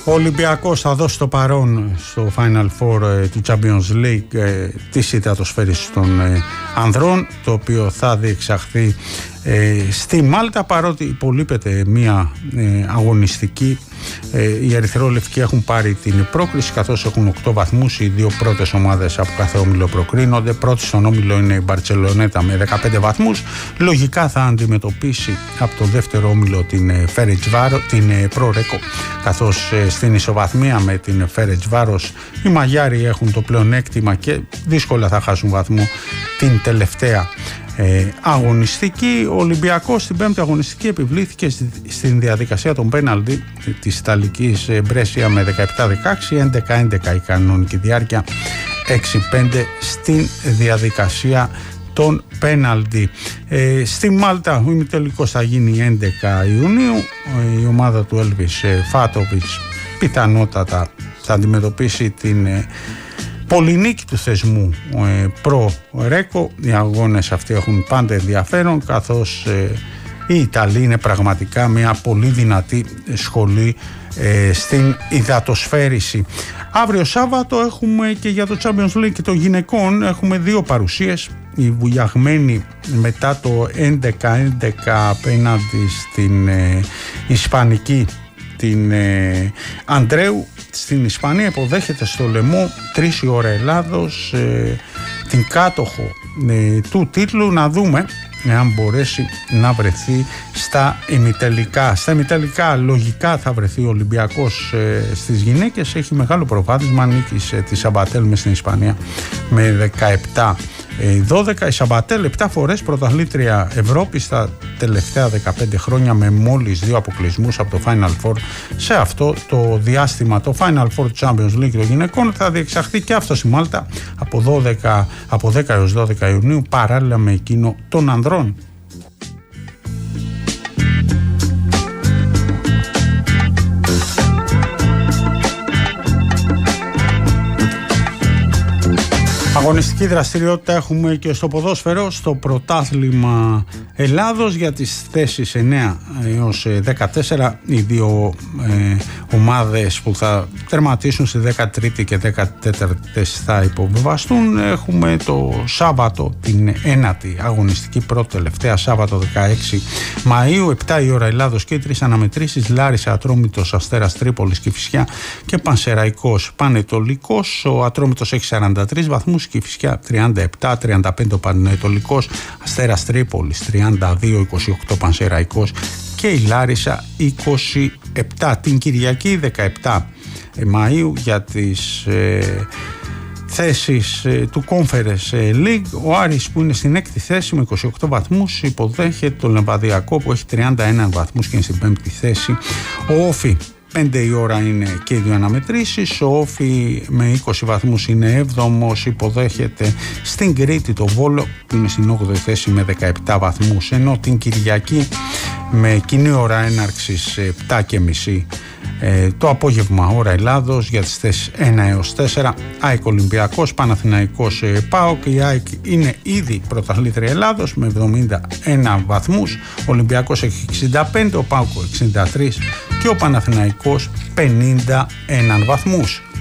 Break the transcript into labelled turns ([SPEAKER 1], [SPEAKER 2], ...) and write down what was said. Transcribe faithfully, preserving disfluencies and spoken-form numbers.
[SPEAKER 1] Ο Ολυμπιακός θα δώσει το παρόν στο Final Four ε, του Champions League ε, της υδατοσφαίρισης των ε, ανδρών, το οποίο θα διεξαχθεί ε, στη Μάλτα, παρότι υπολείπεται μια ε, αγωνιστική. ε, οι ερυθρόλευκοι έχουν πάρει την πρόκριση, καθώς έχουν οκτώ βαθμούς. Οι δύο πρώτες ομάδες από κάθε όμιλο προκρίνονται. Πρώτη στον όμιλο είναι η Μπαρτσελονέτα με δεκαπέντε βαθμούς. Λογικά θα αντιμετωπίσει από το δεύτερο όμιλο την Φέρετζβάρο, την Προρέκο, καθώς ε, στην ισοβαθμία με την Φέρετζβάρος οι Μαγιάροι έχουν το πλεονέκτημα και δύσκολα θα χάσουν βαθμό την τελευταία ε, αγωνιστική. Ο Ολυμπιακός στην πέμπτη αγωνιστική επιβλήθηκε στη, στην διαδικασία των πέναλτι της Ιταλικής Μπρέσια με δεκαεπτά δεκαέξι, έντεκα έντεκα η κανονική διάρκεια, έξι πέντε στην διαδικασία των πέναλτι. Ε, στη Μάλτα ο ημιτελικός θα γίνει έντεκα Ιουνίου. Η ομάδα του Έλβις Φάτοβιτς πιθανότατα θα αντιμετωπίσει την ε, πολυνίκη του θεσμού ε, προ Ρέκο. Οι αγώνες αυτοί έχουν πάντα ενδιαφέρον, καθώς ε, η Ιταλία είναι πραγματικά μια πολύ δυνατή σχολή ε, στην υδατοσφαίριση. Αύριο Σάββατο έχουμε και για το Champions League και των γυναικών έχουμε δύο παρουσίες. Η βουλιαγμένη μετά το έντεκα έντεκα απέναντι στην ε, Ισπανική, την ε, Αντρέου στην Ισπανία, υποδέχεται στο Λεμό τρεις η ώρα Ελλάδος ε, την κάτοχο ε, του τίτλου. Να δούμε εάν μπορέσει να βρεθεί στα ημιτελικά. Στα ημιτελικά λογικά θα βρεθεί ο Ολυμπιακός ε, στις γυναίκες. Έχει μεγάλο προβάδισμα, νίκησε τη Σαμπατέλ μες στην Ισπανία με δεκαεπτά δώδεκα. Η Σαμπατέλ επτά φορές πρωταθλήτρια Ευρώπη στα τελευταία δεκαπέντε χρόνια, με μόλις δύο αποκλεισμούς από το Final Four σε αυτό το διάστημα. Το Final Four του Champions League των γυναικών θα διεξαχθεί και αυτό στη Μάλτα από, δώδεκα, από δέκα έως δώδεκα Ιουνίου, παράλληλα με εκείνο των ανδρών. Αγωνιστική δραστηριότητα έχουμε και στο ποδόσφαιρο, στο πρωτάθλημα Ελλάδος για τις θέσεις εννέα έως δεκατέσσερα. Οι δύο ε, ομάδες που θα τερματίσουν στη δεκατρίτη και δεκατέταρτη θα υποβιβαστούν. Έχουμε το Σάββατο την ένατη αγωνιστική, πρώτη τελευταία Σάββατο δεκαέξι Μαΐου, επτά η ώρα Ελλάδος και οι τρεις αναμετρήσεις: Λάρισα, Ατρόμητος, Αστέρας Τρίπολης, Κηφισιά και Πανσεραϊκός Πανετολικός. Ο Ατρόμητος έχει σαράντα τρεις βαθμούς, Κηφισιά τριάντα επτά, τριάντα πέντε ο Πανετολικός, Αστέρας Τρίπολης τριάντα δύο, είκοσι οκτώ Πανσεραϊκός και η Λάρισα είκοσι επτά. Την Κυριακή δεκαεπτά Μαΐου για τις ε, θέσεις ε, του Conference League, ο Άρης που είναι στην έκτη θέση με είκοσι οκτώ βαθμούς υποδέχεται τον Λεβαδιακό που έχει τριάντα ένα βαθμούς και είναι στην πέμπτη θέση. Ο Όφι πέντε η ώρα είναι και οι δύο αναμετρήσεις. Ο Όφι με είκοσι βαθμούς είναι έβδομος, υποδέχεται στην Κρήτη το Βόλο που είναι στην όγδοη θέση με δεκαεπτά βαθμούς, ενώ την Κυριακή με κοινή ώρα έναρξης επτά και μισή ε, το απόγευμα ώρα Ελλάδος για τις θέσεις ένα έως τέσσερα, ΑΕΚ Ολυμπιακός, Παναθηναϊκός ε, ΠΑΟΚ. Η ΑΕΚ είναι ήδη πρωταθλήτρια Ελλάδος με εβδομήντα ένα βαθμούς, ο Ολυμπιακός έχει εξήντα πέντε, ο ΠΑΟΚ εξήντα τρία και ο Παναθηναϊκός πενήντα ένα βαθμούς.